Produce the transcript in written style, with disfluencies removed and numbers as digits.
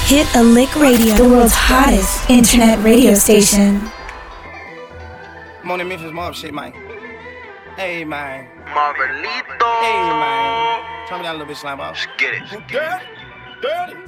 Hit a Lick Radio, the world's hottest internet radio station. Morning Memphis mob shit, man. Hey, man. Marvelito. Hey, man. Tell me that little bit slime ball. Get it. Dirty.